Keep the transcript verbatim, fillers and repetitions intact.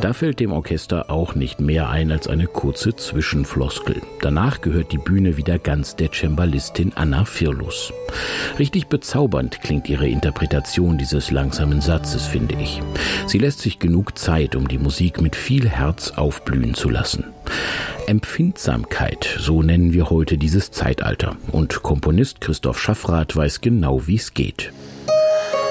Da fällt dem Orchester auch nicht mehr ein als eine kurze Zwischenfloskel. Danach gehört die Bühne wieder ganz der Cembalistin Anna Firlus. Richtig bezaubernd klingt ihre Interpretation dieses langsamen Satzes, finde ich. Sie lässt sich genug Zeit, um die Musik mit viel Herz aufblühen zu lassen. Empfindsamkeit, so nennen wir heute dieses Zeitalter. Und Komponist Christoph Schaffrath weiß genau, wie es geht.